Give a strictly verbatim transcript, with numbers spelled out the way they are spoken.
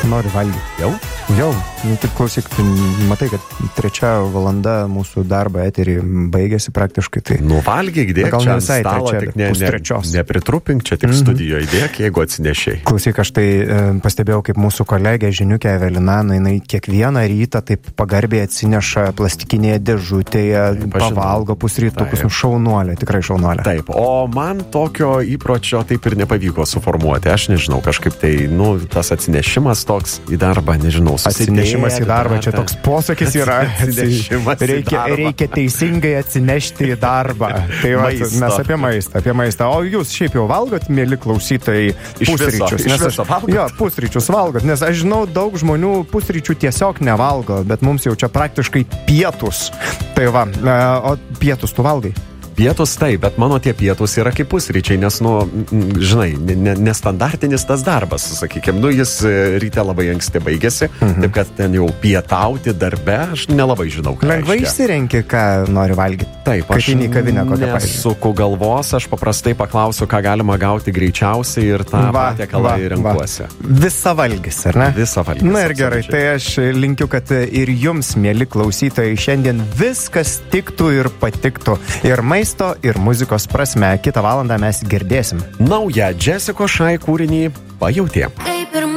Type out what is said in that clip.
nori valgyti. Jau? Jau. Nu, taip klausyk, tu matai, kad trečia valanda mūsų darbo eterį baigėsi praktiškai. Tai... Nu, valgyk, dėk gal čia ne ant visai stalo, trečia, tik ne, bet ne, pustrečios. nepritrupink, čia tik Mhm. studijoje dėk, jeigu atsinešiai. Klausyk, aš tai e, pastebėjau, kaip mūsų kolegė Žiniukė Evelina, nu, jinai kiekvieną rytą taip pagarbiai atsineša plastikinėje dėžutėje, Taip, aš pavalgo žinau. pusrytukus, Taip. nu, šaunuolė, tikrai šaunuolė. Taip, o man tokio įpročio taip ir nepavyko suformuoti. Aš nežinau, kažkaip tai, nu, tas atsinešimas toks į darbą, nežinau, Atsinešimas į darbą, čia toks posakis yra. Atsinešimas į reikia, darbą. reikia teisingai atsinešti į darbą. Tai va, Maisto. mes apie maistą, apie maistą. O jūs šiaip jau valgot, mėly klausytojai, Iš viso, pusryčius? iš Nes viso aš- valgot? Jo, pusryčius valgot, nes aš žinau, daug žmonių pusryčių tiesiog nevalgo, bet mums jau čia praktiškai pietus. Tai va, e, o pietus tu valgai? Pietus taip, bet mano tie pietus yra kaip pusryčiai, nes, nu, m, žinai, ne- nestandartinis tas darbas, sakykime, nu, jis e, ryte labai anksti baigėsi, mhm. taip kad ten jau pietauti darbe, aš nelabai žinau, ką Lengvai reiškia. išsirenki, ką nori valgyti. Taip, Kai aš eini į kavinę kokią, pavyzdžiui. nesuku galvos, aš paprastai paklausiu, ką galima gauti greičiausiai ir tą patiekalą ir renkuosi. Visa valgis, ar ne? Visa valgis, Na ir gerai, absoliučiai. tai aš linkiu, kad ir jums, mėly klausytojai, šiandien viskas tiktų ir patiktų. Ir maisto, ir muzikos prasme. Kitą valandą mes girdėsim. Naują Jessica Shy kūrinį Pajautė.